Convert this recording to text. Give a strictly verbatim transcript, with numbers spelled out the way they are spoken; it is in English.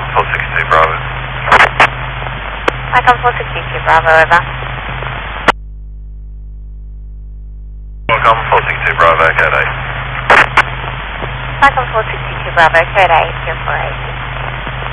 four sixty-two Bravo. Icon four sixty-two Bravo, over. Icon four sixty-two Bravo, code eight. Icon four sixty-two Bravo, code eight, zero four eight.